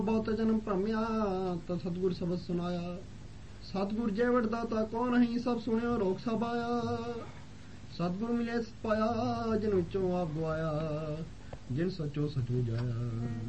बहुत जन्म भ्रमिया तो सतगुर शब्द सुनाया। सतगुर जय वरदाता कौन नहीं, सब सुनियो रोक सब आया। सतगुर मिले पाया जिन विचों आप गवाया, जिन सचो सच बुझाया।